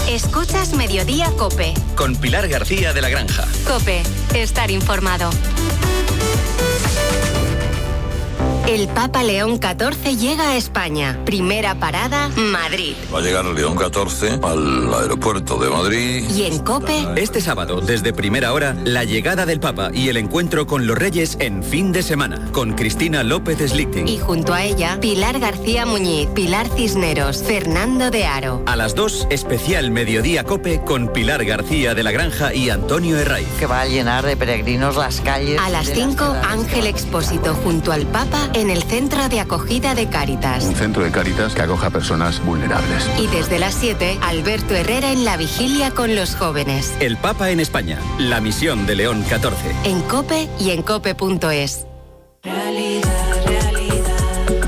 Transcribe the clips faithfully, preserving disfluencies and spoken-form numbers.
Escuchas Mediodía COPE. Con Pilar García de la Granja. COPE. Estar informado. El Papa León catorce llega a España. Primera parada, Madrid. Va a llegar León catorce al aeropuerto de Madrid. Y en COPE... Este sábado, desde primera hora, la llegada del Papa y el encuentro con los Reyes en fin de semana. Con Cristina López Slichting. Y junto a ella, Pilar García Muñiz, Pilar Cisneros, Fernando de Aro. A las dos, especial Mediodía COPE con Pilar García de la Granja y Antonio Herraiz. Que va a llenar de peregrinos las calles. A las cinco, Ángel Expósito junto al Papa en el Centro de Acogida de Cáritas. Un centro de Cáritas que acoja a personas vulnerables. Y desde las siete, Alberto Herrera en la vigilia con los jóvenes. El Papa en España, la misión de León catorce. En COPE y en cope punto es. Realidad, realidad.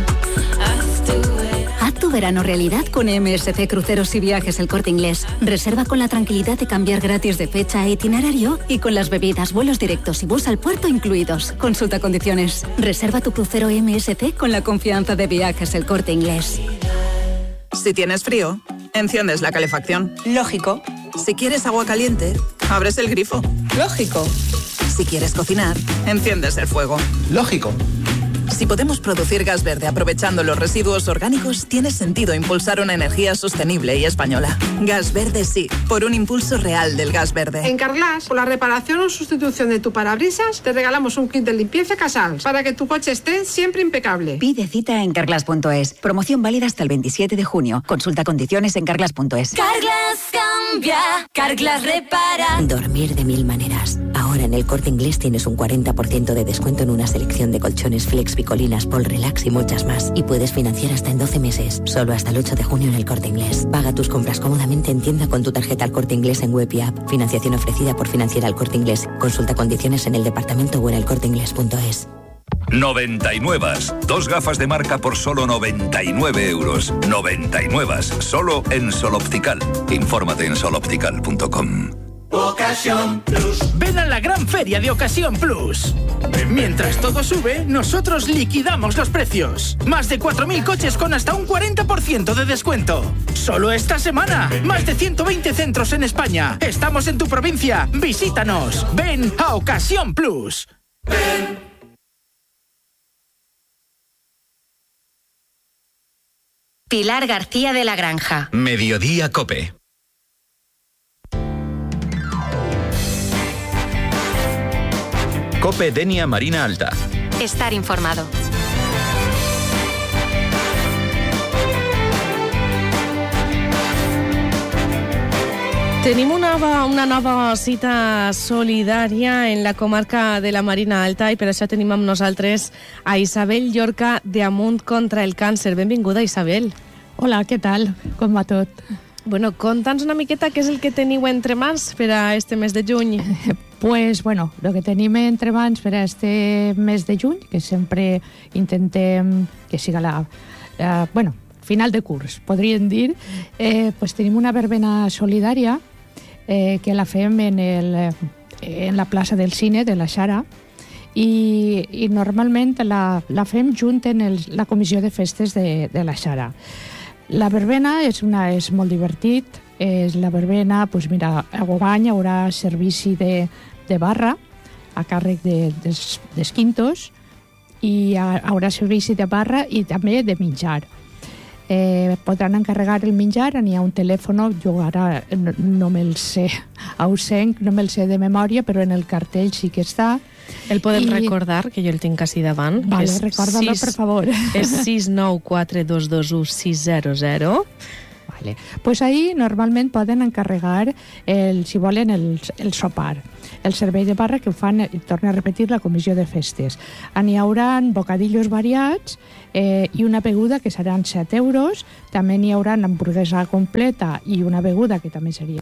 Haz tu verano. Haz tu verano realidad con M S C Cruceros y Viajes El Corte Inglés. Reserva con la tranquilidad de cambiar gratis de fecha e itinerario y con las bebidas, vuelos directos y bus al puerto incluidos. Consulta condiciones. Reserva tu crucero M S C con la confianza de Viajes El Corte Inglés. Si tienes frío, enciendes la calefacción. Lógico. Si quieres agua caliente, abres el grifo. Lógico. Si quieres cocinar, enciendes el fuego. Lógico. Si podemos producir gas verde aprovechando los residuos orgánicos, tiene sentido impulsar una energía sostenible y española. Gas verde sí, por un impulso real del gas verde. En Carglass, por la reparación o sustitución de tu parabrisas, te regalamos un kit de limpieza Casals para que tu coche esté siempre impecable. Pide cita en carglass punto es. Promoción válida hasta el veintisiete de junio. Consulta condiciones en carglass punto es. Carglass cambia, Carglass repara. Dormir de mil maneras. Ahora en El Corte Inglés tienes un cuarenta por ciento de descuento en una selección de colchones Flex, Picolinas, Pol Relax y muchas más. Y puedes financiar hasta en doce meses. Solo hasta el ocho de junio en El Corte Inglés. Paga tus compras cómodamente en tienda con tu tarjeta El Corte Inglés en web y app. Financiación ofrecida por Financiera El Corte Inglés. Consulta condiciones en el departamento o en el corte inglés punto es. noventa y nueve. Dos gafas de marca por solo noventa y nueve euros. noventa y nueve. Solo en Sol Optical. Infórmate en sol optical punto com. Ocasión Plus. Ven a la gran feria de Ocasión Plus. Mientras todo sube, nosotros liquidamos los precios. Más de cuatro mil coches con hasta un cuarenta por ciento de descuento. Solo esta semana. Más de ciento veinte centros en España. Estamos en tu provincia. Visítanos. Ven a Ocasión Plus. Ven. Pilar García de la Granja. Mediodía COPE. COPE Denia Marina Alta. Estar informado. Tenim una nova, una nova cita solidària en la comarca de la Marina Alta i per això tenim amb nosaltres a Isabel Llorca de Amunt contra el Càncer. Benvinguda, Isabel. Hola, què tal? Com va tot? Bueno, conta'ns una miqueta què és el que teniu entre mans per a este mes de juny. Pues bueno, lo que tenim entre mans per a este mes de juny, que sempre intentem que siga la... Eh, bueno, final de curs, podríem dir, eh, pues tenim una verbena solidària eh, que la fem en, el, en la plaça del Cine de la Xara i, i normalment la, la fem junt en el, la comissió de festes de, de la Xara. La verbena és, una, és molt divertit, és la verbena, pues mira, a Gobany hi haurà servici de, de barra a càrrec de, des, dels quintos i hi haurà servici de barra i també de menjar. Eh, podran encarregar el menjar, n'hi ha un telèfon, jo ara no, no me'l sé, ausenc, no me'l sé de memòria, però en el cartell sí que està. El podem I... recordar, que jo el tinc així davant. Vale, recorda-lo, per favor. És sis nou quatre dos dos u sis zero zero. Vale. Pues ahí normalment poden encarregar, el, si volen, el, el sopar. El servei de barra que ho fan, torno a repetir, la comissió de festes. N'hi haurà bocadillos variats eh, i una beguda que seran set euros. També n'hi haurà hamburguesa completa i una beguda que també seria...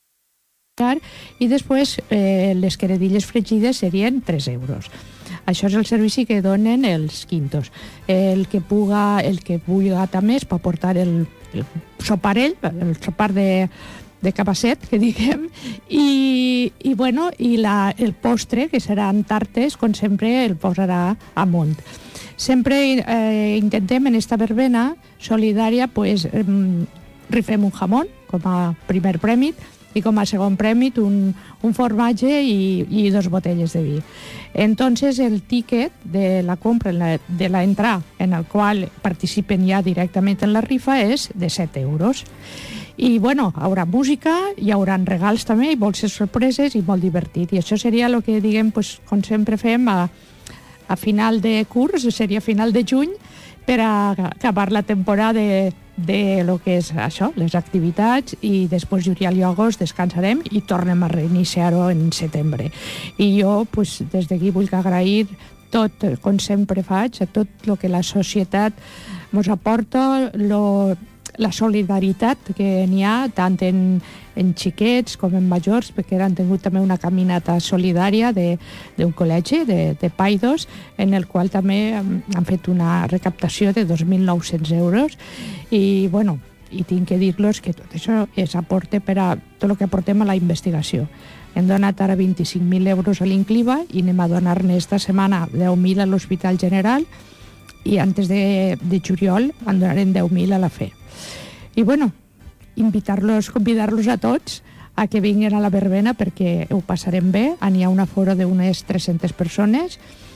I després eh, les queredilles fregides serien tres euros. Això és el servici que donen els quintos. El que puga, el que vulga també es pot portar el, el sopar ell, el sopar de, de capasset, que diguem, i, i, bueno, i la, el postre, que seran tartes, com sempre el posarà amunt. Sempre eh, intentem en esta verbena solidària, pues, eh, rifem un jamón, com a primer premi, y como segundo premio un, un formaje y, y dos botellas de vi. Entonces el ticket de la compra, la, de la entrada en el cual participen ya directamente en la rifa es de siete euros. I bueno, haurà música, hi haurà regals també, i bolses sorpreses i molt divertit. I això seria el que, diguem, pues, com sempre fem a, a final de curs, seria a final de juny, per a acabar la temporada de, de lo que és això, les activitats, i després juliol i agost descansarem i tornem a reiniciar-ho en setembre. I jo, pues, des d'aquí vull agrair tot, com sempre faig, a tot el que la societat ens aporta, lo, la solidaritat que n'hi ha, tant en, en xiquets com en majors, perquè han tingut també una caminata solidària d'un col·legi, de, de Paidos, en el qual també han fet una recaptació de dos mil nou-cents euros. I, bueno, i tinc que dir-los que tot això és aporte per a tot el que aportem a la investigació. Hem donat ara vint-i-cinc mil euros a l'Incliva i anem a donar-ne esta setmana deu mil a l'Hospital General i antes de, de juliol en donarem deu mil a la F E. I bueno, invitar-los, convidar-los a tots a que vinguin a la verbena perquè ho passarem bé. N'hi ha un aforo d'unes tres-centes persones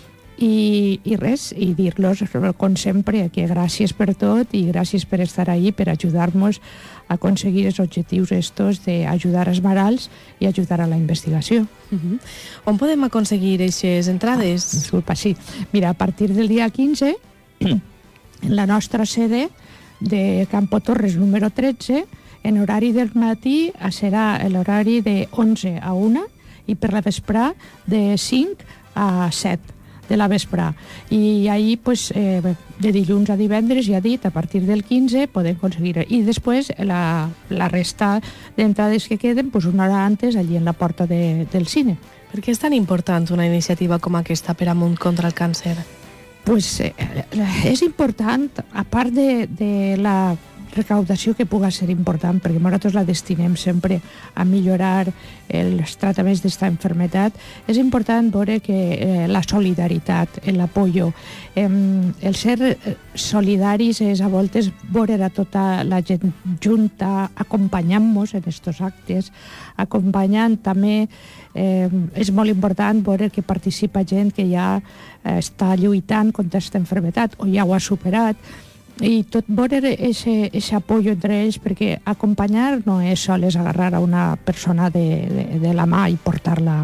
i, i res, i dir-los, com sempre, que gràcies per tot i gràcies per estar ahí, per ajudar-nos a aconseguir els objectius estos d'ajudar als malalts i ajudar a la investigació. Uh-huh. On podem aconseguir aquestes entrades? Ah, disculpa, sí. Mira, a partir del dia quinze, en la nostra sede de Campo Torres número tretze, en horari del matí serà l'horari de onze a una i per la vesprà de cinc a set de la vesprà. I ahir, pues, eh, de dilluns a divendres, ja dit, a partir del quinze podem aconseguir. I després la, la resta d'entrades que queden, pues, una hora antes, allí en la porta de, del cine. Per què és tan important una iniciativa com aquesta per Amunt contra el càncer? Pues eh, és important, a part de, de la recaudació que pugui ser important, perquè nosaltres la destinem sempre a millorar els tractaments d'esta malaltia, és important veure que eh, la solidaritat, l'apoyo, eh, el ser solidaris és a voltes veure a tota la gent junta, acompanyant-nos en aquests actes, acompanyant també, eh, és molt important veure que participa gent que ja eh, està lluitant contra aquesta malaltia o ja ho ha superat, i tot veure aquest apoyo entre ells, perquè acompanyar no és sols agarrar a una persona de, de, de la mà i portar-la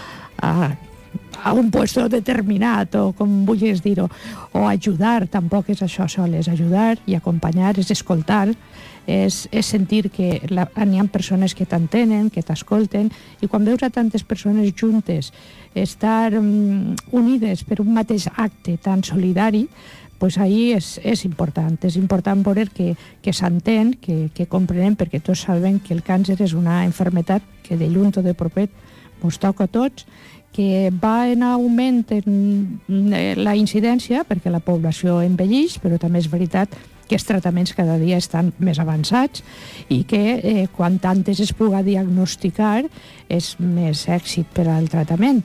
a, a un puesto determinat, o com vulguis dir-ho, o ajudar, tampoc és això sols, ajudar i acompanyar, és escoltar, és, és sentir que la, hi ha persones que t'entenen, que t'escolten, i quan veus a tantes persones juntes estar um, unides per un mateix acte tan solidari, pues ahí és, és important, és important veure que, que s'entén, que, que comprenem, perquè tots sabem que el càncer és una malaltia que de lluny o de propet ens toca a tots, que va en augment en la incidència, perquè la població envelleix, però també és veritat que els tractaments cada dia estan més avançats i que eh, quan antes es pugui diagnosticar és més èxit per al tractament.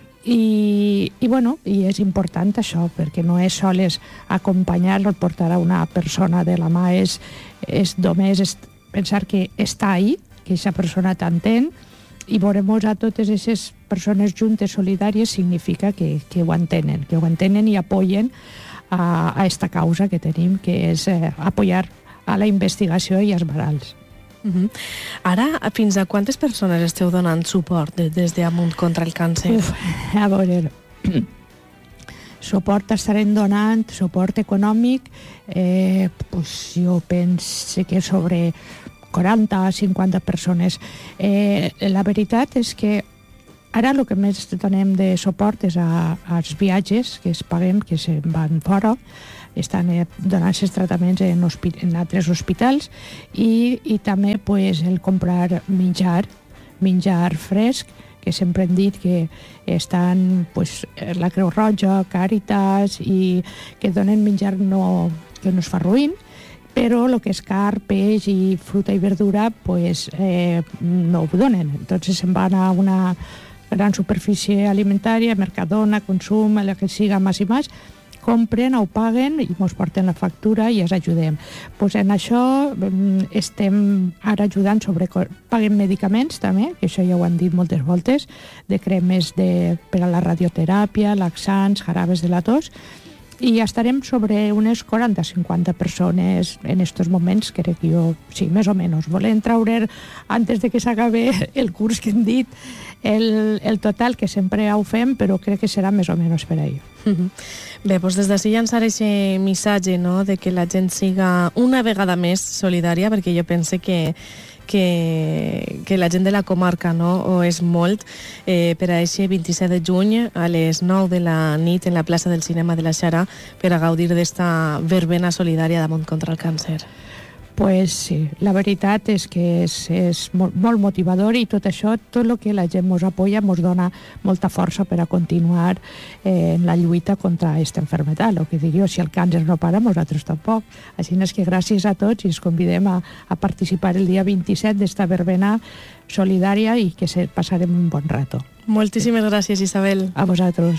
I, i, bueno, i és important això, perquè no és sols acompanyar-lo, portar a una persona de la mà, és, és només és pensar que està ahí, que aquesta persona t'entén, i veurem a totes aquestes persones juntes solidàries significa que, que ho entenen, que ho entenen i apoyen a, a esta causa que tenim, que és eh, apoyar a la investigació i als malalts. Uh-huh. Ara, fins a quantes persones esteu donant suport de, des d'Amunt contra el càncer? Uf, a veure, suport estarem donant, suport econòmic, eh, pues jo penso que sobre quaranta a cinquanta persones. Eh, la veritat és que ara el que més donem de suport és a, als viatges que es paguem, que se'n van fora, estan donant-se tractaments en, en altres hospitals, i, i també pues, el comprar menjar, menjar fresc, que sempre hem dit que estan pues, la Creu Roja, Càritas, i que donen menjar no, que no es fa ruïn, però el que és car, peix i fruta i verdura pues, eh, no ho donen. Entonces se'n van a una gran superfície alimentària, Mercadona, Consum, la que siga més i més, compren, ho paguen i ens porten la factura i els ajudem. Pues en això estem ara ajudant sobre... Paguen medicaments també, que això ja ho han dit moltes voltes, de cremes de, per a la radioteràpia, laxants, jarabes de la tos, i estarem sobre unes quaranta a cinquanta persones en estos moments, crec jo, sí, més o menys. Volem treure, antes de que s'acabi el curs que hem dit, el, el total, que sempre ho fem, però crec que serà més o menys per ahí. Bé, doncs des d'ací llançar aquest missatge, no?, de que la gent siga una vegada més solidària, perquè jo pense que Que, que la gent de la comarca, no?, ho és molt, eh, per a aquest vint-i-set de juny a les nou de la nit en la plaça del Cinema de la Xara per a gaudir d'esta verbena solidària damunt contra el càncer. Pues sí, la veritat és que és, és molt, molt motivador i tot això, tot el que la gent ens apoya ens dona molta força per a continuar eh, en la lluita contra aquesta enfermedad. El que dic jo, si el càncer no para, nosaltres tampoc. Així és que gràcies a tots i els convidem a, a participar el dia vint-i-set d'esta verbena solidària i que se, passarem un bon rato. Moltíssimes gràcies, Isabel. A vosaltres.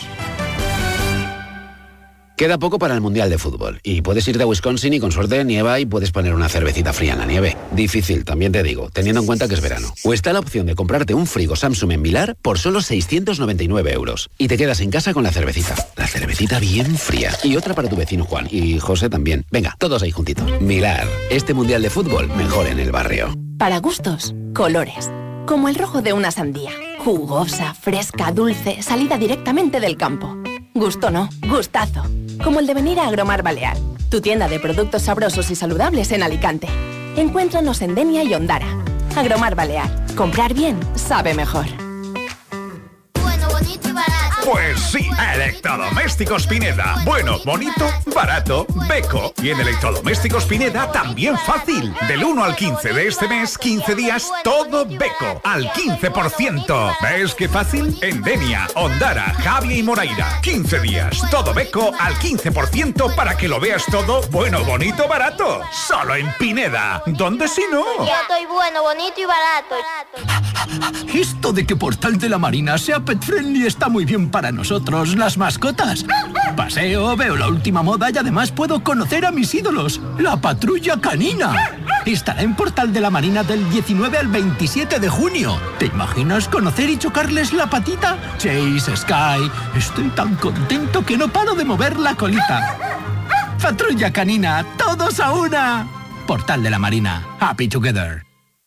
Queda poco para el Mundial de Fútbol y puedes irte a Wisconsin y con suerte nieva y puedes poner una cervecita fría en la nieve. Difícil, también te digo, teniendo en cuenta que es verano. O está la opción de comprarte un frigo Samsung en Milar por solo seiscientos noventa y nueve euros. Y te quedas en casa con la cervecita. La cervecita bien fría. Y otra para tu vecino Juan. Y José también. Venga, todos ahí juntitos. Milar, este Mundial de Fútbol mejor en el barrio. Para gustos, colores. Como el rojo de una sandía. Jugosa, fresca, dulce, salida directamente del campo. Gusto no, gustazo. Como el de venir a Agromar Balear, tu tienda de productos sabrosos y saludables en Alicante. Encuéntranos en Denia y Ondara. Agromar Balear. Comprar bien sabe mejor. Bueno, bonito y barato. Pues sí, Electrodomésticos Pineda. Bueno, bonito, barato, beco. Y en Electrodomésticos Pineda también fácil. Del uno al quince de este mes, quince días, todo beco. Al quince por ciento. ¿Ves qué fácil? En Denia, Ondara, Javia y Moraira. quince días, todo beco al quince por ciento para que lo veas todo bueno, bonito, barato. Solo en Pineda. ¿Dónde si no? Yo estoy bueno, bonito y barato. Esto de que Portal de la Marina sea pet friendly está muy bien para nosotros, las mascotas. Paseo, veo la última moda y además puedo conocer a mis ídolos, la patrulla canina. Estará en Portal de la Marina del diecinueve al veintisiete de junio. ¿Te imaginas conocer y chocarles la patita? Chase, Sky, estoy tan contento que no paro de mover la colita. Patrulla canina, todos a una. Portal de la Marina, happy together.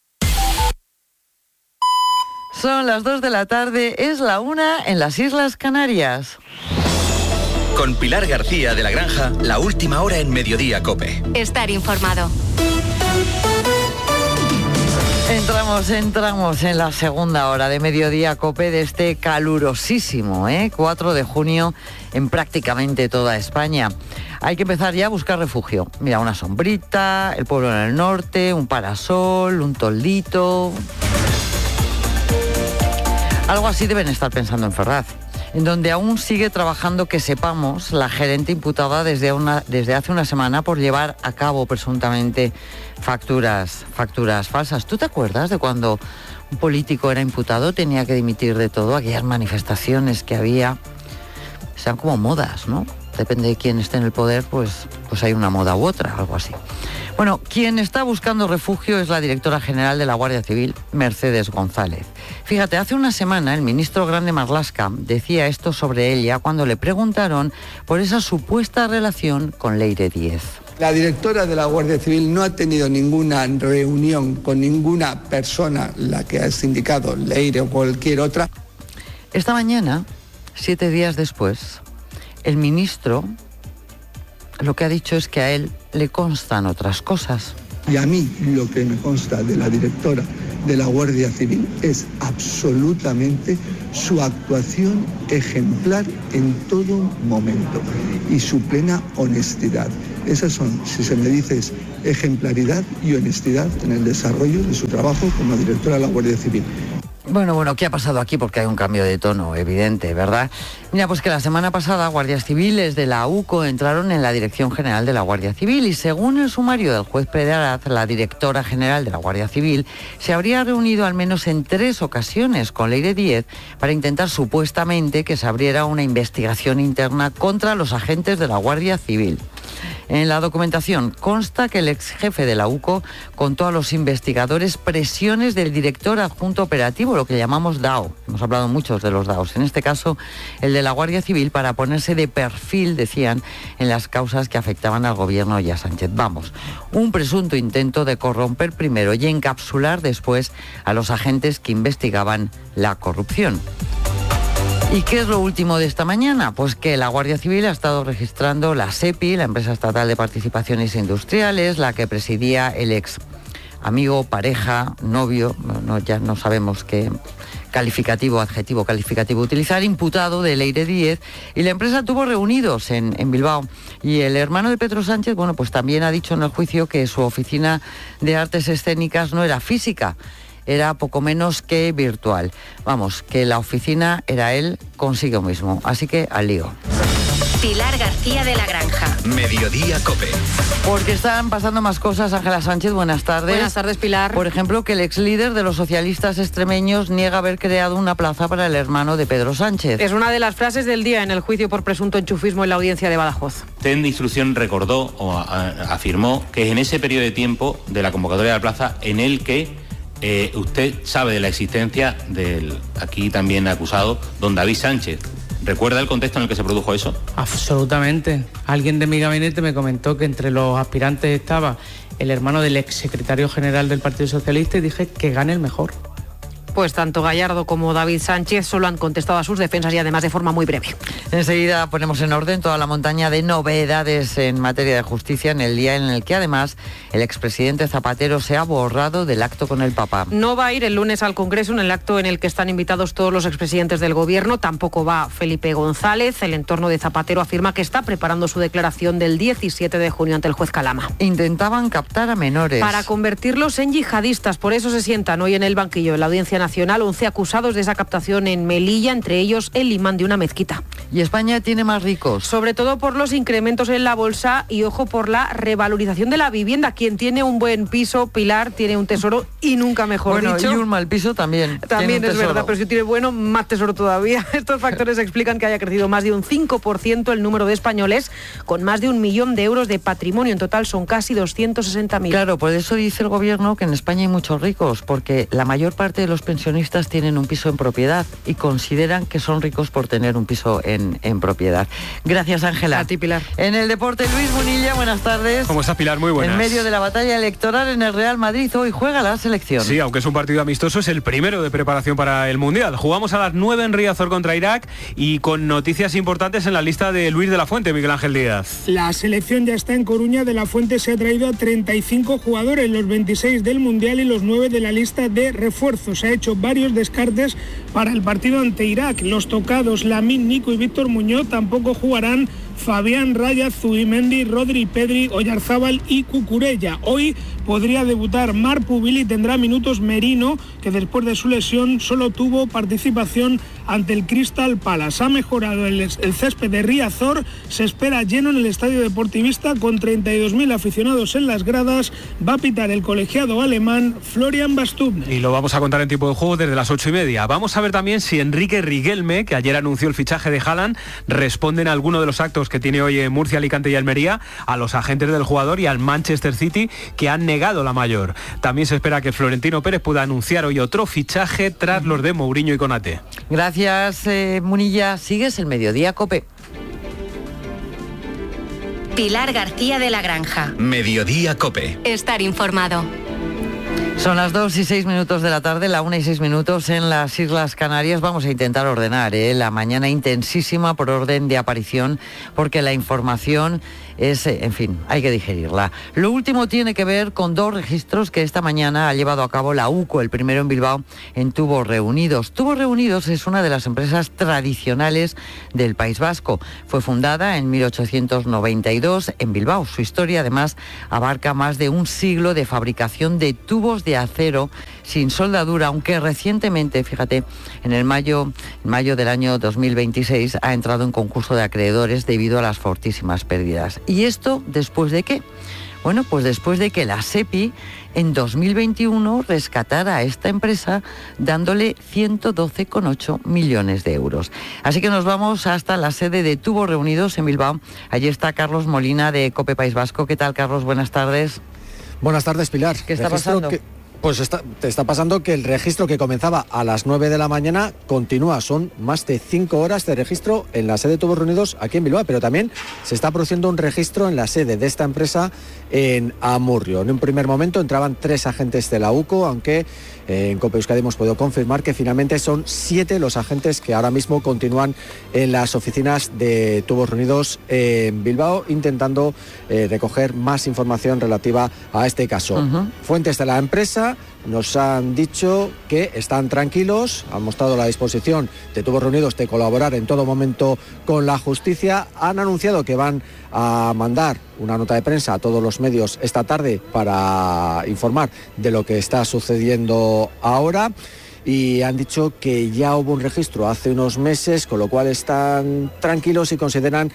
Son las dos de la tarde, es la una en las Islas Canarias. Con Pilar García de la Granja, la última hora en Mediodía COPE. Estar informado. Entramos, entramos en la segunda hora de Mediodía COPE de este calurosísimo, ¿eh? cuatro de junio en prácticamente toda España. Hay que empezar ya a buscar refugio. Mira, una sombrita, el pueblo en el norte, un parasol, un toldito. Algo así deben estar pensando en Ferraz, en donde aún sigue trabajando, que sepamos, la gerente imputada desde, una, desde hace una semana por llevar a cabo presuntamente facturas, facturas falsas. ¿Tú te acuerdas de cuando un político era imputado, tenía que dimitir de todo, aquellas manifestaciones que había? Sean como modas, ¿no? Depende de quién esté en el poder, pues, pues hay una moda u otra, algo así. Bueno, quien está buscando refugio es la directora general de la Guardia Civil, Mercedes González. Fíjate, hace una semana el ministro Grande Marlaska decía esto sobre ella cuando le preguntaron por esa supuesta relación con Leire Díez. La directora de la Guardia Civil no ha tenido ninguna reunión con ninguna persona, la que has indicado, Leire o cualquier otra. Esta mañana, siete días después, el ministro lo que ha dicho es que a él le constan otras cosas. Y a mí lo que me consta de la directora de la Guardia Civil es absolutamente su actuación ejemplar en todo momento y su plena honestidad. Esas son, si se me dice, es ejemplaridad y honestidad en el desarrollo de su trabajo como directora de la Guardia Civil. Bueno, bueno, ¿qué ha pasado aquí? Porque hay un cambio de tono evidente, ¿verdad? Mira, pues que la semana pasada guardias civiles de la U C O entraron en la Dirección General de la Guardia Civil y según el sumario del juez Pérez, la directora general de la Guardia Civil se habría reunido al menos en tres ocasiones con Leire Díez para intentar supuestamente que se abriera una investigación interna contra los agentes de la Guardia Civil. En la documentación consta que el ex jefe de la U C O contó a los investigadores presiones del director adjunto operativo, lo que llamamos D A O. Hemos hablado muchos de los D A Os. En este caso, el de la Guardia Civil, para ponerse de perfil, decían, en las causas que afectaban al gobierno y a Sánchez. Vamos, un presunto intento de corromper primero y encapsular después a los agentes que investigaban la corrupción. ¿Y qué es lo último de esta mañana? Pues que la Guardia Civil ha estado registrando la SEPI, la Empresa Estatal de Participaciones Industriales, la que presidía el ex amigo, pareja, novio, no, ya no sabemos qué calificativo, adjetivo calificativo utilizar, imputado de Leire Díez, y la empresa tuvo reunidos en, en Bilbao. Y el hermano de Pedro Sánchez, bueno, pues también ha dicho en el juicio que su oficina de artes escénicas no era física, era poco menos que virtual. Vamos, que la oficina era él consigo mismo. Así que al lío. Pilar García de la Granja. Mediodía COPE. Porque están pasando más cosas. Ángela Sánchez, buenas tardes. Buenas tardes, Pilar. Por ejemplo, que el ex líder de los socialistas extremeños niega haber creado una plaza para el hermano de Pedro Sánchez. Es una de las frases del día en el juicio por presunto enchufismo en la audiencia de Badajoz. Usted de instrucción recordó o a, a, afirmó que es en ese periodo de tiempo de la convocatoria de la plaza en el que Eh, usted sabe de la existencia del aquí también acusado don David Sánchez. ¿Recuerda el contexto en el que se produjo eso? Absolutamente. Alguien de mi gabinete me comentó que entre los aspirantes estaba el hermano del ex secretario general del Partido Socialista y dije que gane el mejor. Pues tanto Gallardo como David Sánchez solo han contestado a sus defensas y además de forma muy breve. Enseguida ponemos en orden toda la montaña de novedades en materia de justicia en el día en el que además el expresidente Zapatero se ha borrado del acto con el Papa. No va a ir el lunes al Congreso en el acto en el que están invitados todos los expresidentes del Gobierno, tampoco va Felipe González. El entorno de Zapatero afirma que está preparando su declaración del diecisiete de junio ante el juez Calama. Intentaban captar a menores para convertirlos en yihadistas, por eso se sientan hoy en el banquillo de la Audiencia Nacional once acusados de esa captación en Melilla, entre ellos el imán de una mezquita. ¿Y España tiene más ricos? Sobre todo por los incrementos en la bolsa y, ojo, por la revalorización de la vivienda. Quien tiene un buen piso, Pilar, tiene un tesoro y nunca mejor bueno, dicho. Y un mal piso también. También es verdad, pero si tiene bueno, más tesoro todavía. Estos factores explican que haya crecido más de un cinco por ciento el número de españoles con más de un millón de euros de patrimonio. En total son casi doscientos sesenta mil. Claro, por eso dice el Gobierno que en España hay muchos ricos, porque la mayor parte de los pensionistas tienen un piso en propiedad y consideran que son ricos por tener un piso en, en propiedad. Gracias, Ángela. A ti, Pilar. En el deporte, Luis Munilla, buenas tardes. ¿Cómo estás, Pilar? Muy buenas. En medio de la batalla electoral en el Real Madrid, hoy juega la selección. Sí, aunque es un partido amistoso, es el primero de preparación para el Mundial. Jugamos a las nueve en Riazor contra Irak y con noticias importantes en la lista de Luis de la Fuente, Miguel Ángel Díaz. La selección ya está en Coruña. De la Fuente se ha traído a treinta y cinco jugadores, los veintiséis del Mundial y los nueve de la lista de refuerzos. Ha hecho varios descartes para el partido ante Irak. Los tocados Lamine, Nico y Víctor Muñoz tampoco jugarán. Fabián, Raya, Zubimendi, Rodri, Pedri, Oyarzábal y Cucurella. Hoy podría debutar Marc Pubil y tendrá minutos Merino, que después de su lesión solo tuvo participación ante el Crystal Palace. Ha mejorado el, el césped de Riazor, se espera lleno en el estadio deportivista con treinta y dos mil aficionados en las gradas. Va a pitar el colegiado alemán Florian Bastubner. Y lo vamos a contar en tiempo de juego desde las ocho y media. Vamos a ver también si Enrique Riquelme, que ayer anunció el fichaje de Haaland, responde en alguno de los actos que tiene hoy en Murcia, Alicante y Almería a los agentes del jugador y al Manchester City, que han negado la mayor. También se espera que Florentino Pérez pueda anunciar hoy otro fichaje tras los de Mourinho y Konate. Gracias, eh, Munilla. Sigues el Mediodía COPE. Pilar García de la Granja. Mediodía COPE. Estar informado. Son las dos y seis minutos de la tarde, la una y seis minutos en las Islas Canarias. Vamos a intentar ordenar ¿eh? la mañana intensísima por orden de aparición, porque la información es, en fin, hay que digerirla. Lo último tiene que ver con dos registros que esta mañana ha llevado a cabo la U C O, el primero en Bilbao, en Tubos Reunidos. Tubos Reunidos es una de las empresas tradicionales del País Vasco. Fue fundada en mil ochocientos noventa y dos en Bilbao. Su historia, además, abarca más de un siglo de fabricación de tubos de acero sin soldadura, aunque recientemente, fíjate, en el mayo, en mayo del año dos mil veintiséis ha entrado en concurso de acreedores debido a las fortísimas pérdidas. ¿Y esto después de qué? Bueno, pues después de que la SEPI en dos mil veintiuno rescatara a esta empresa dándole ciento doce coma ocho millones de euros. Así que nos vamos hasta la sede de Tubos Reunidos en Bilbao. Allí está Carlos Molina de COPE País Vasco. ¿Qué tal, Carlos? Buenas tardes. Buenas tardes, Pilar. ¿Qué está Registro pasando? Que... Pues está, te está pasando que el registro que comenzaba a las nueve de la mañana continúa. Son más de cinco horas de registro en la sede de Tubos Reunidos aquí en Bilbao, pero también se está produciendo un registro en la sede de esta empresa en Amurrio. En un primer momento entraban tres agentes de la U C O, aunque eh, en COPE Euskadi hemos podido confirmar que finalmente son siete los agentes que ahora mismo continúan en las oficinas de Tubos Reunidos en Bilbao, intentando eh, recoger más información relativa a este caso. Uh-huh. Fuentes de la empresa nos han dicho que están tranquilos, han mostrado la disposición de Tubos Reunidos de colaborar en todo momento con la justicia. Han anunciado que van a mandar una nota de prensa a todos los medios esta tarde para informar de lo que está sucediendo ahora. Y han dicho que ya hubo un registro hace unos meses, con lo cual están tranquilos y consideran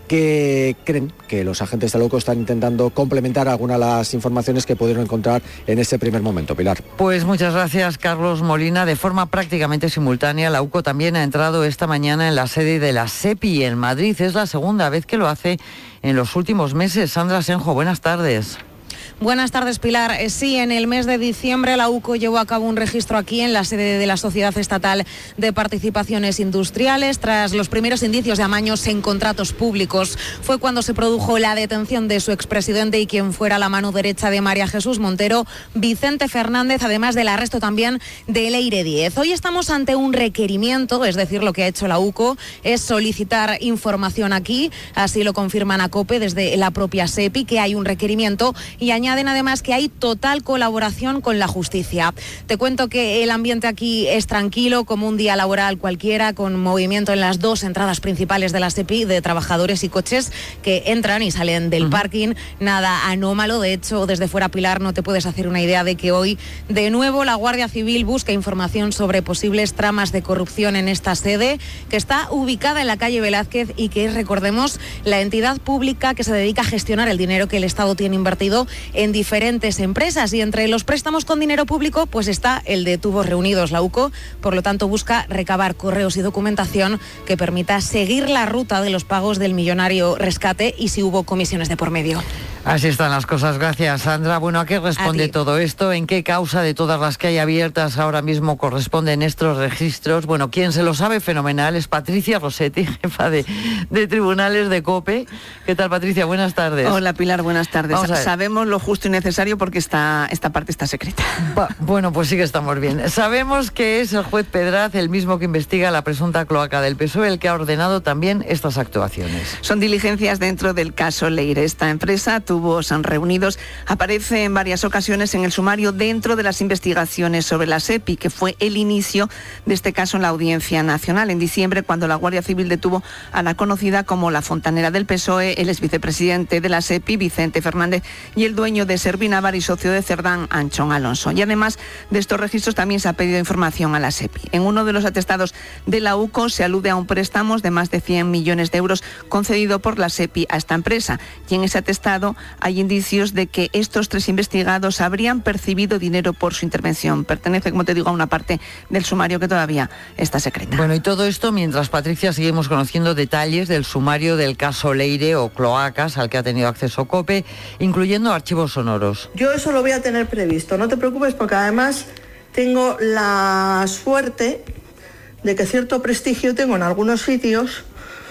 que creen que los agentes de la U C O están intentando complementar algunas de las informaciones que pudieron encontrar en ese primer momento. Pilar. Pues muchas gracias, Carlos Molina. De forma prácticamente simultánea, la U C O también ha entrado esta mañana en la sede de la SEPI en Madrid. Es la segunda vez que lo hace en los últimos meses. Sandra Senjo, buenas tardes. Buenas tardes, Pilar. Eh, sí, en el mes de diciembre la U C O llevó a cabo un registro aquí en la sede de la Sociedad Estatal de Participaciones Industriales. Tras los primeros indicios de amaños en contratos públicos, fue cuando se produjo la detención de su expresidente y quien fuera la mano derecha de María Jesús Montero, Vicente Fernández, además del arresto también de Leire Díez. Hoy estamos ante un requerimiento, es decir, lo que ha hecho la U C O es solicitar información aquí, así lo confirman a COPE desde la propia SEPI, que hay un requerimiento y añaden además que hay total colaboración con la justicia. Te cuento que el ambiente aquí es tranquilo, como un día laboral cualquiera, con movimiento en las dos entradas principales de la SEPI de trabajadores y coches que entran y salen del uh-huh. parking. Nada anómalo, de hecho, desde fuera, Pilar, no te puedes hacer una idea de que hoy de nuevo la Guardia Civil busca información sobre posibles tramas de corrupción en esta sede, que está ubicada en la calle Velázquez y que es, recordemos, la entidad pública que se dedica a gestionar el dinero que el Estado tiene invertido en diferentes empresas, y entre los préstamos con dinero público pues está el de Tubos Reunidos. La U C O, por lo tanto, busca recabar correos y documentación que permita seguir la ruta de los pagos del millonario rescate y si hubo comisiones de por medio. Así están las cosas. Gracias, Sandra. Bueno, ¿a qué responde a todo esto? ¿En qué causa de todas las que hay abiertas ahora mismo corresponden estos registros? Bueno, quien se lo sabe fenomenal es Patricia Rossetti, jefa de, de tribunales de COPE. ¿Qué tal, Patricia? Buenas tardes. Hola, Pilar, buenas tardes. Sabemos lo justo y necesario porque esta, esta parte está secreta. Ba, bueno, pues sí que estamos bien. Sabemos que es el juez Pedraz, el mismo que investiga la presunta cloaca del P S O E, el que ha ordenado también estas actuaciones. Son diligencias dentro del caso Leire. Esta empresa, Tubos Reunidos, aparece en varias ocasiones en el sumario dentro de las investigaciones sobre la SEPI, que fue el inicio de este caso en la Audiencia Nacional en diciembre, cuando la Guardia Civil detuvo a la conocida como la fontanera del P S O E, el exvicepresidente de la SEPI, Vicente Fernández, y el dueño de Servinavar y socio de Cerdán, Anchón Alonso. Y además de estos registros también se ha pedido información a la SEPI. En uno de los atestados de la U C O se alude a un préstamo de más de cien millones de euros concedido por la SEPI a esta empresa, y en ese atestado hay indicios de que estos tres investigados habrían percibido dinero por su intervención. Pertenece, como te digo, a una parte del sumario que todavía está secreta. Bueno, y todo esto mientras, Patricia, seguimos conociendo detalles del sumario del caso Leire o cloacas al que ha tenido acceso COPE, incluyendo archivos sonoros. Yo eso lo voy a tener previsto, no te preocupes, porque además tengo la suerte de que cierto prestigio tengo en algunos sitios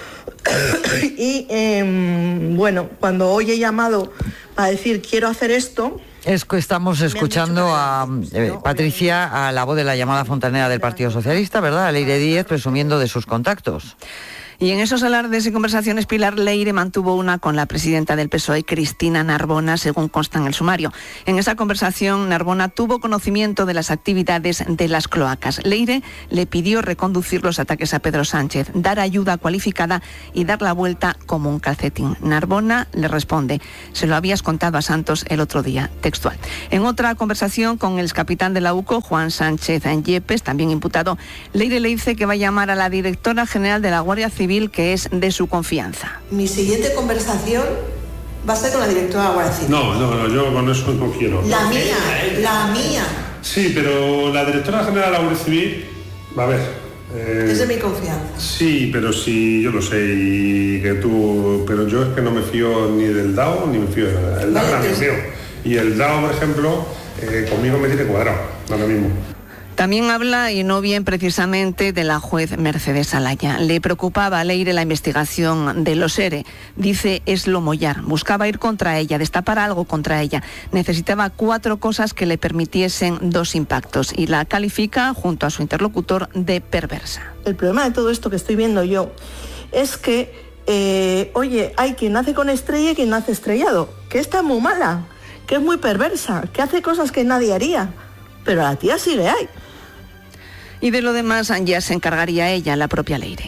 y eh, bueno, cuando hoy he llamado para decir quiero hacer esto... Es que estamos escuchando a eh, Patricia, a la voz de la llamada fontanera del Partido Socialista, ¿verdad? A Leire Díez, presumiendo de sus contactos. Y en esos alardes y conversaciones, Pilar Leire mantuvo una con la presidenta del P S O E, Cristina Narbona, según consta en el sumario. En esa conversación, Narbona tuvo conocimiento de las actividades de las cloacas. Leire le pidió reconducir los ataques a Pedro Sánchez, dar ayuda cualificada y dar la vuelta como un calcetín. Narbona le responde: se lo habías contado a Santos el otro día, textual. En otra conversación con el excapitán de la U C O, Juan Sánchez Yepes, también imputado, Leire le dice que va a llamar a la directora general de la Guardia Civil, que es de su confianza. Mi siguiente conversación va a ser con la directora de la Guardia Civil. No, no, no, yo con eso no quiero. La mía, la mía. Sí, pero la directora general de la Guardia Civil, a ver... Eh, es de mi confianza. Sí, pero sí, yo lo sé, y que tú... Pero yo es que no me fío ni del D A O, ni me fío de nada. El D A O vale, es mío. Y el D A O, por ejemplo, eh, conmigo me tiene cuadrado, ahora mismo. También habla, y no bien precisamente, de la juez Mercedes Alaya. Le preocupaba a Leire la investigación de los ERE. Dice Eslo Mollar. Buscaba ir contra ella, destapar algo contra ella. Necesitaba cuatro cosas que le permitiesen dos impactos. Y la califica, junto a su interlocutor, de perversa. El problema de todo esto que estoy viendo yo es que, eh, oye, hay quien nace con estrella y quien nace estrellado. Que está muy mala, que es muy perversa, que hace cosas que nadie haría. Pero a la tía sí le hay. Y de lo demás ya se encargaría ella, la propia Leire.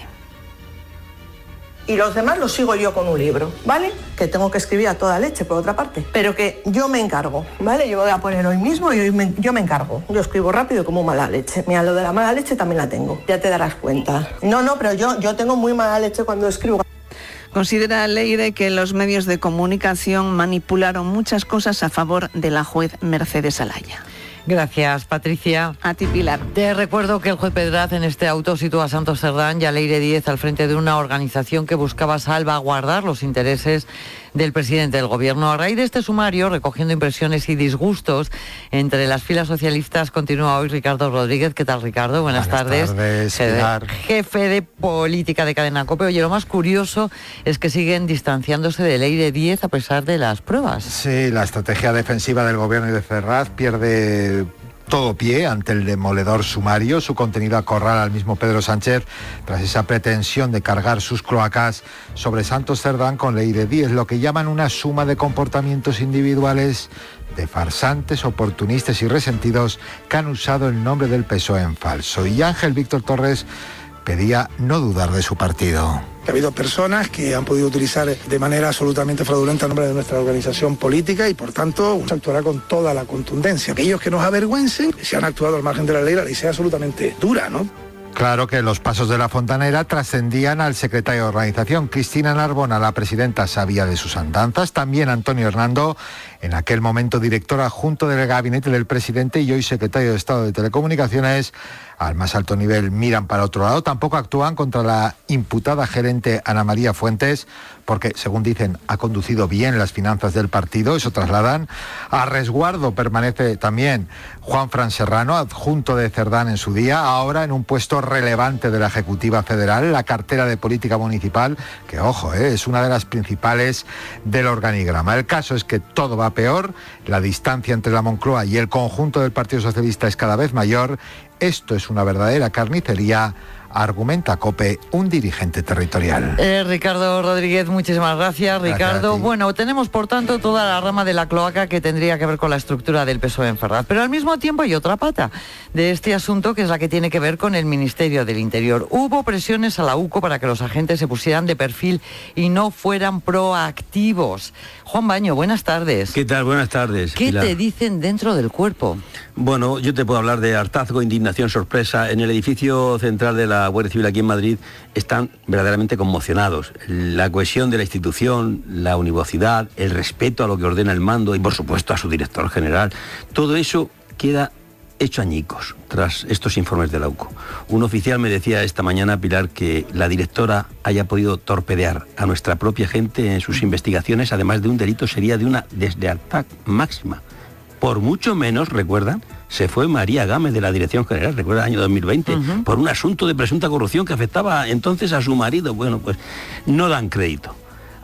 Y los demás los sigo yo con un libro, ¿vale? Que tengo que escribir a toda leche, por otra parte. Pero que yo me encargo, ¿vale? Yo voy a poner hoy mismo y hoy me, yo me encargo. Yo escribo rápido como mala leche. Mira, lo de la mala leche también la tengo. Ya te darás cuenta. No, no, pero yo, yo tengo muy mala leche cuando escribo. Considera Leire que los medios de comunicación manipularon muchas cosas a favor de la juez Mercedes Alaya. Gracias, Patricia. A ti, Pilar. Te recuerdo que el juez Pedraz en este auto sitúa a Santos Cerdán y a Leire Díez al frente de una organización que buscaba salvaguardar los intereses del presidente del gobierno. A raíz de este sumario, recogiendo impresiones y disgustos entre las filas socialistas, continúa hoy Ricardo Rodríguez. ¿Qué tal, Ricardo? Buenas, Buenas tardes. tardes Jefe, jefe de política de Cadena COPE. Oye, lo más curioso es que siguen distanciándose de Leire Díez a pesar de las pruebas. Sí, la estrategia defensiva del gobierno y de Ferraz pierde todo pie ante el demoledor sumario. Su contenido acorrala al mismo Pedro Sánchez tras esa pretensión de cargar sus cloacas sobre Santos Cerdán con Leire Díez, lo que llaman una suma de comportamientos individuales de farsantes, oportunistas y resentidos que han usado el nombre del P S O E en falso. Y Ángel Víctor Torres pedía no dudar de su partido. Ha habido personas que han podido utilizar de manera absolutamente fraudulenta el nombre de nuestra organización política y por tanto se actuará con toda la contundencia. Aquellos que nos avergüencen, si han actuado al margen de la ley, la ley sea absolutamente dura, ¿no? Claro que los pasos de la fontanera trascendían al secretario de organización. Cristina Narbona, la presidenta, sabía de sus andanzas. También Antonio Hernando, en aquel momento director adjunto del gabinete del presidente y hoy secretario de Estado de Telecomunicaciones, al más alto nivel miran para otro lado. Tampoco actúan contra la imputada gerente Ana María Fuentes, porque, según dicen, ha conducido bien las finanzas del partido, eso trasladan. A resguardo permanece también Juanfran Serrano, adjunto de Cerdán en su día, ahora en un puesto relevante de la Ejecutiva Federal, la cartera de Política Municipal, que, ojo, eh, es una de las principales del organigrama. El caso es que todo va peor, la distancia entre la Moncloa y el conjunto del Partido Socialista es cada vez mayor. Esto es una verdadera carnicería, argumenta COPE un dirigente territorial. Eh, Ricardo Rodríguez, muchísimas gracias, Ricardo. Gracias, bueno, tenemos por tanto toda la rama de la cloaca que tendría que ver con la estructura del P S O E en Ferraz, pero al mismo tiempo hay otra pata de este asunto que es la que tiene que ver con el Ministerio del Interior. Hubo presiones a la U C O para que los agentes se pusieran de perfil y no fueran proactivos. Juan Baño, buenas tardes. ¿Qué tal? Buenas tardes. ¿Qué Pilar? te dicen dentro del cuerpo? Bueno, yo te puedo hablar de hartazgo, indignación, sorpresa. En el edificio central de la Guardia Civil aquí en Madrid están verdaderamente conmocionados. La cohesión de la institución, la univocidad, el respeto a lo que ordena el mando y, por supuesto, a su director general. Todo eso queda hecho añicos tras estos informes de la U C O. Un oficial me decía esta mañana, Pilar, que la directora haya podido torpedear a nuestra propia gente en sus investigaciones, además de un delito, sería de una deslealtad máxima. Por mucho menos, recuerdan, se fue María Gámez de la Dirección General, recuerda el año dos mil veinte, uh-huh. por un asunto de presunta corrupción que afectaba entonces a su marido. Bueno, pues no dan crédito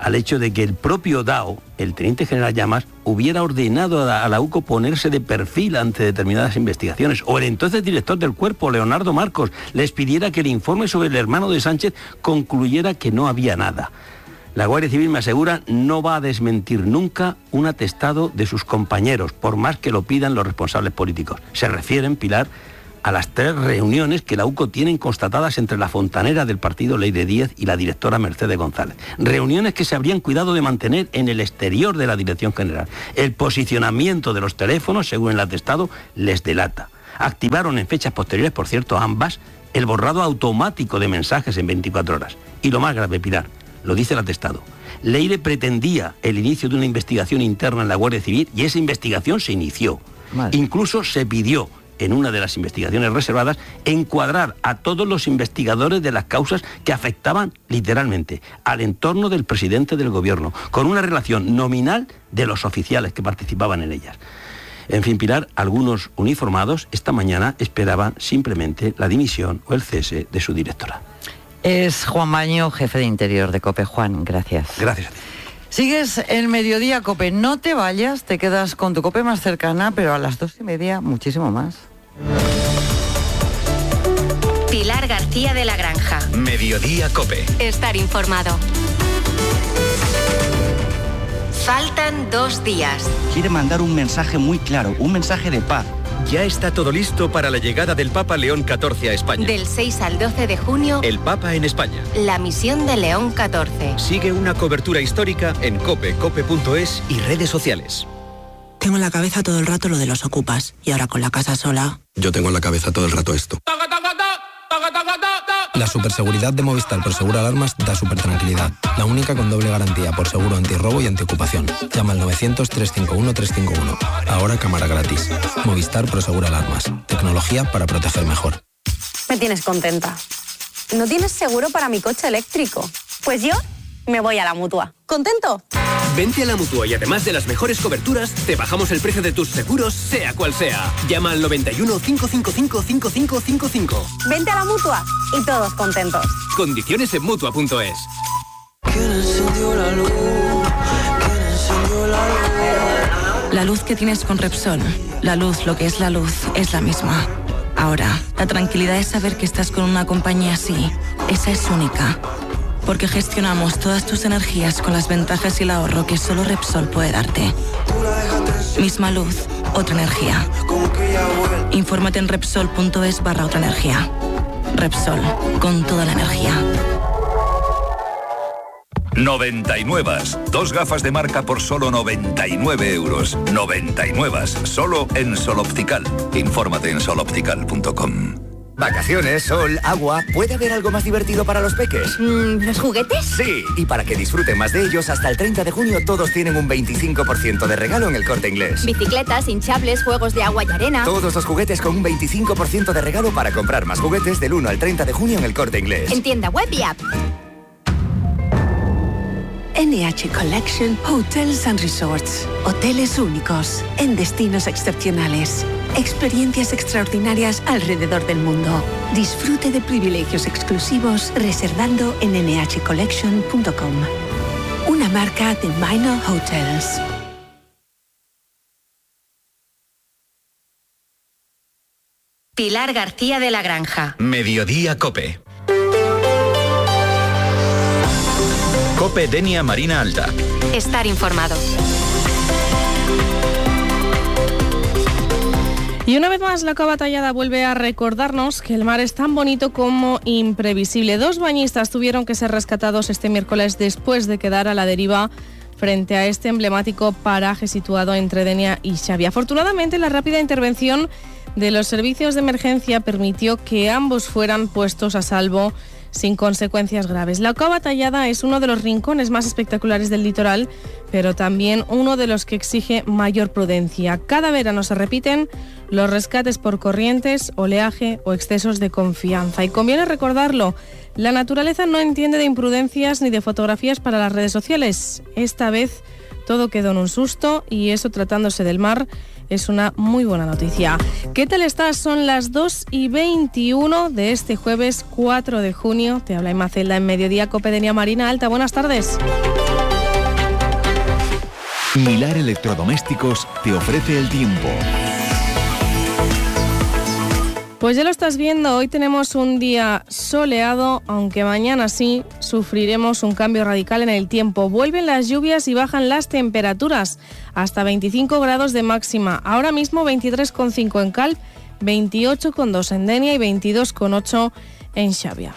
al hecho de que el propio Dao, el teniente general Llamas, hubiera ordenado a la, a la UCO ponerse de perfil ante determinadas investigaciones, o el entonces director del cuerpo, Leonardo Marcos, les pidiera que el informe sobre el hermano de Sánchez concluyera que no había nada. La Guardia Civil, me asegura, no va a desmentir nunca un atestado de sus compañeros, por más que lo pidan los responsables políticos. Se refieren, Pilar, a las tres reuniones que la UCO tienen constatadas entre la fontanera del partido Leire Díez y la directora Mercedes González. Reuniones que se habrían cuidado de mantener en el exterior de la Dirección General. El posicionamiento de los teléfonos, según el atestado, les delata. Activaron en fechas posteriores, por cierto, ambas, el borrado automático de mensajes en veinticuatro horas. Y lo más grave, Pilar, lo dice el atestado. Leire pretendía el inicio de una investigación interna en la Guardia Civil y esa investigación se inició. Madre. Incluso se pidió, en una de las investigaciones reservadas, encuadrar a todos los investigadores de las causas que afectaban literalmente al entorno del presidente del gobierno, con una relación nominal de los oficiales que participaban en ellas. En fin, Pilar, algunos uniformados esta mañana esperaban simplemente la dimisión o el cese de su directora. Es Juan Baño, jefe de Interior de COPE. Juan, gracias. Gracias a ti. Sigues en Mediodía COPE. No te vayas, te quedas con tu COPE más cercana, pero a las dos y media muchísimo más. Pilar García de la Granja. Mediodía COPE. Estar informado. Faltan dos días. Quiere mandar un mensaje muy claro, un mensaje de paz. Ya está todo listo para la llegada del Papa León catorce a España. Del seis al doce de junio, el Papa en España. La misión de León catorce. Sigue una cobertura histórica en cope, cope punto es y redes sociales. Tengo en la cabeza todo el rato lo de los ocupas y ahora con la casa sola. Yo tengo en la cabeza todo el rato esto. La superseguridad de Movistar por Seguro Alarmas da súper tranquilidad. La única con doble garantía por seguro antirrobo y antiocupación. Llama al novecientos, trescientos cincuenta y uno, trescientos cincuenta y uno. Ahora cámara gratis. Movistar por Seguro Alarmas. Tecnología para proteger mejor. Me tienes contenta. ¿No tienes seguro para mi coche eléctrico? Pues yo me voy a la Mutua. ¿Contento? Vente a la Mutua y además de las mejores coberturas, te bajamos el precio de tus seguros, sea cual sea. Llama al noventa y uno, cinco cinco cinco, cinco cinco cinco cinco. Vente a la Mutua y todos contentos. Condiciones en Mutua punto es. La luz que tienes con Repsol, la luz, lo que es la luz, es la misma. Ahora, la tranquilidad es saber que estás con una compañía así. Esa es única. Porque gestionamos todas tus energías con las ventajas y el ahorro que solo Repsol puede darte. Misma luz, otra energía. Infórmate en Repsol punto es barra otra energía. Repsol, con toda la energía. noventa y nueve. Dos gafas de marca por solo noventa y nueve euros. noventa y nueve. Solo en Sol Optical. Infórmate en sol optical punto com. Vacaciones, sol, agua. ¿Puede haber algo más divertido para los peques? Mm, ¿Los juguetes? Sí, y para que disfruten más de ellos, hasta el treinta de junio todos tienen un veinticinco por ciento de regalo en El Corte Inglés. Bicicletas, hinchables, juegos de agua y arena. Todos los juguetes con un veinticinco por ciento de regalo para comprar más juguetes del uno al treinta de junio en El Corte Inglés. En tienda web y app. N H Collection Hotels and Resorts. Hoteles únicos, en destinos excepcionales. Experiencias extraordinarias alrededor del mundo. Disfrute de privilegios exclusivos reservando en ene hache collection punto com. Una marca de Minor Hotels. Pilar García de la Granja. Mediodía COPE. COPE Denia Marina Alta. Estar informado. Y una vez más, la cova tallada vuelve a recordarnos que el mar es tan bonito como imprevisible. Dos bañistas tuvieron que ser rescatados este miércoles después de quedar a la deriva frente a este emblemático paraje situado entre Denia y Xavi. Afortunadamente, la rápida intervención de los servicios de emergencia permitió que ambos fueran puestos a salvo sin consecuencias graves. La cova tallada es uno de los rincones más espectaculares del litoral, pero también uno de los que exige mayor prudencia. Cada verano se repiten los rescates por corrientes, oleaje o excesos de confianza. Y conviene recordarlo, la naturaleza no entiende de imprudencias ni de fotografías para las redes sociales. Esta vez todo quedó en un susto y eso, tratándose del mar, es una muy buena noticia. ¿Qué tal estás? Son las dos y veintiuno de este jueves cuatro de junio. Te habla Emma Celda en Mediodía COPE Denia Marina Alta. Buenas tardes. Milar Electrodomésticos te ofrece el tiempo. Pues ya lo estás viendo, hoy tenemos un día soleado, aunque mañana sí sufriremos un cambio radical en el tiempo. Vuelven las lluvias y bajan las temperaturas hasta veinticinco grados de máxima. Ahora mismo veintitrés coma cinco en Calp, veintiocho coma dos en Denia y veintidós coma ocho en Xavia.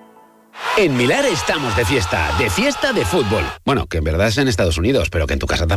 En Milar estamos de fiesta, de fiesta de fútbol. Bueno, que en verdad es en Estados Unidos, pero que en tu casa también.